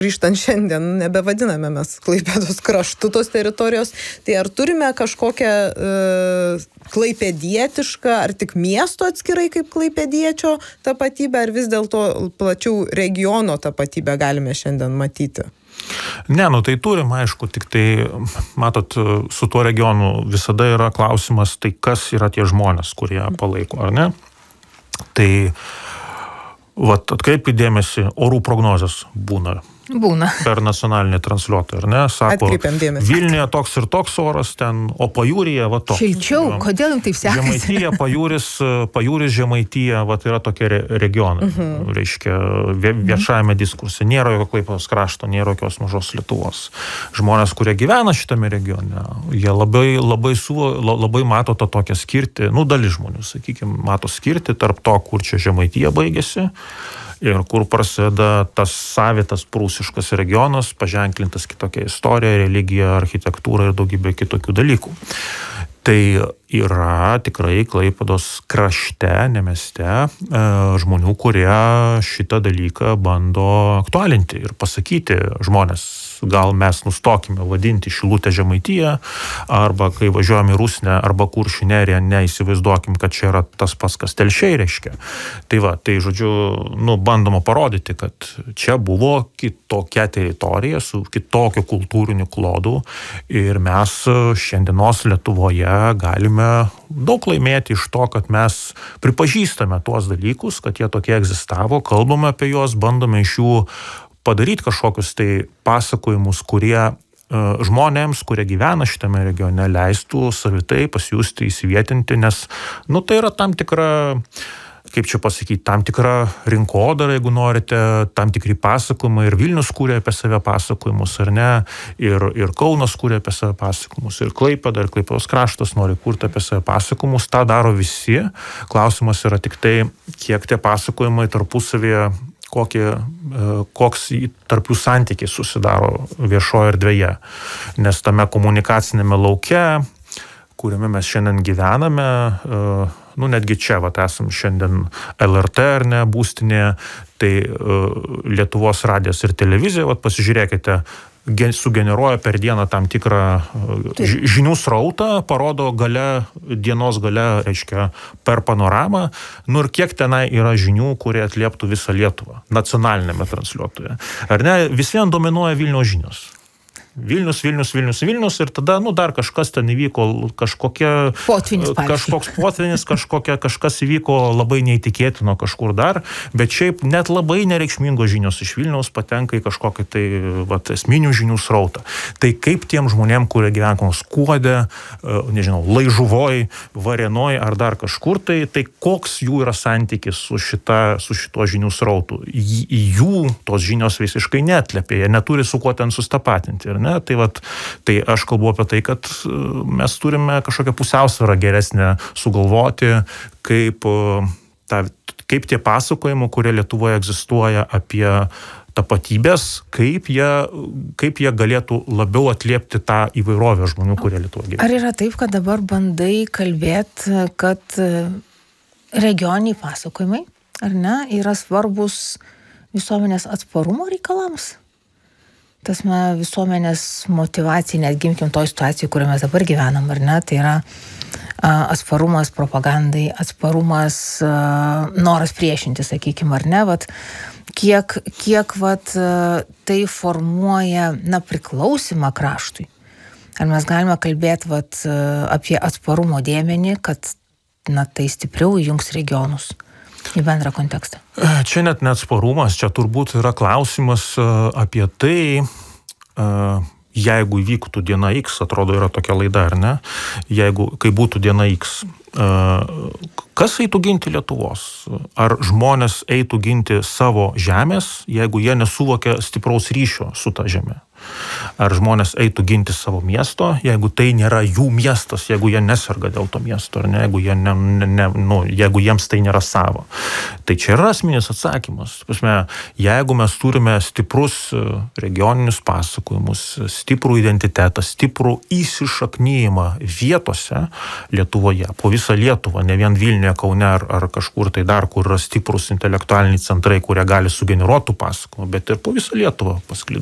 grįžtant šiandien, nebevadiname mes Klaipėdos kraštu tos teritorijos, tai ar turime kažkokią klaipėdietišką, ar tik miesto atskirai kaip klaipėdiečio tapatybę, ar vis dėlto plačiau regiono tapatybę galime šiandien matyti? Ne, tai turim, aišku, tik tai, matot, su tuo regionu visada yra klausimas, tai kas yra tie žmonės, kurie palaiko, ar ne? Tai, atkreipkite dėmesį, orų prognozės būna per nacionalinį transliuotoją, ar ne? Sako, Vilniuje toks ir toks oras, ten, o pajūryje, toks. Šilčiau, kodėl jums taip sekasi? Žemaitija, pajūris Žemaitija, yra tokie regionai, reiškia, viešajame diskurse. Nėra jokio Klaipėdos krašto, nėra jokios mažos Lietuvos. Žmonės, kurie gyvena šitame regione, jie labai mato tą tokią skirtį, dalis žmonių, sakykime, mato skirtį tarp to, kur čia Žemaitija baigėsi, ir kur prasideda tas savitas prūsiškas regionas, paženklintas kitokia istorija, religija, architektūra ir daugybė kitokių dalykų. Tai yra tikrai Klaipėdos krašte, ne mieste, žmonių, kurie šitą dalyką bando aktualinti ir pasakyti žmonės, gal mes nustokime vadinti Šilutę Žemaitiją, arba kai važiuojame į Rusnę arba Kuršių neriją, neįsivaizduokim, kad čia yra tas pats, kas Telšiai reiškia. Tai žodžiu, bandoma parodyti, kad čia buvo kitokia teritorija su kitokiu kultūriniu klodu ir mes šiandienos Lietuvoje galime daug laimėti iš to, kad mes pripažįstame tuos dalykus, kad jie tokie egzistavo, kalbame apie juos, bandome iš jų padaryti kažkokius tai pasakojimus, kurie žmonėms, kurie gyvena šitame regione, leistų savitai pasijusti, įsivietinti, nes, tai yra tam tikra, kaip čia pasakyti, tam tikra rinkodara, jeigu norite, tam tikri pasakojimai, ir Vilnius kūrė apie save pasakojimus, ar ne, ir Kaunas kūrė apie save pasakojimus, ir Klaipėda, ir Klaipėdos kraštas nori kurti apie save pasakojimus, tą daro visi. Klausimas yra tik tai, kiek tie pasakojimai tarpusavėje, koks tarp jų santykiai susidaro viešoje erdvėje. Nes tame komunikacinėme lauke, kuriame mes šiandien gyvename, netgi čia, esam šiandien LRT, ar ne, būstinėje, tai Lietuvos radijas ir televizija, pasižiūrėkite, sugeneruoja per dieną tam tikrą žinių srautą, parodo dienos gale, reiškia, per panoramą, ir kiek tenai yra žinių, kurie atlieptų visą Lietuvą, nacionalinėme transliuotoje. Ar ne, vis vien dominuoja Vilniaus žinios. Vilnius ir tada, dar kažkas ten įvyko, kažkoks potvynis, kažkas įvyko labai neįtikėtino kažkur dar, bet šiaip net labai nereikšmingos žinios iš Vilniaus patenka į kažkokį tai esminių žinių srautą. Tai kaip tiem žmonėm, kurie gyvena Skuode, Laižuvoj, Varėnoj ar dar kažkur, tai koks jų yra santykis su šituo žinių srautu? Jų tos žinios visiškai neatliepia, jie neturi su kuo ten sustapatinti. Ne? Tai aš kalbu apie tai, kad mes turime kažkokią pusiausvyrą geresnę sugalvoti, kaip tie pasakojimai, kurie Lietuvoje egzistuoja apie tapatybės, kaip jie galėtų labiau atliepti tą įvairovę žmonių, kurie Lietuvoje gyvena. Ar yra taip, kad dabar bandai kalbėti, kad regioniniai pasakojimai, ar ne, yra svarbus visuomenės atsparumo reikalams? Visuomenės motyvacija, net gimkim toj situacijai, kurioje mes dabar gyvenam, ar ne, tai yra atsparumas propagandai, atsparumas noras priešinti, sakykime, ar ne, kiek tai formuoja, priklausimą kraštui. Ar mes galime kalbėti apie atsparumo dėmenį, kad tai stipriau įjungs regionus į bendrą kontekstą? Čia net neatsparumas, čia turbūt yra klausimas apie tai, jeigu įvyktų diena X, atrodo yra tokia laida, ar ne, kai būtų diena X, kas eitų ginti Lietuvos? Ar žmonės eitų ginti savo žemės, jeigu jie nesuvokia stipraus ryšio su ta žeme? Ar žmonės eitų ginti savo miesto, jeigu tai nėra jų miestas, jeigu jie neserga dėl to miesto, ar ne, jeigu jiems tai nėra savo. Tai čia yra esminis atsakymas. Jeigu mes turime stiprus regioninius pasakojimus, stiprų identitetą, stiprų įsišaknyjimą vietose Lietuvoje, po visą visą Lietuvą, ne vien Vilniuje, Kaune ar kažkur tai dar, kur yra stiprus intelektualiniai centrai, kurie gali sugeneruotų pasakojimą, bet ir po visą Lietuvą pasklido.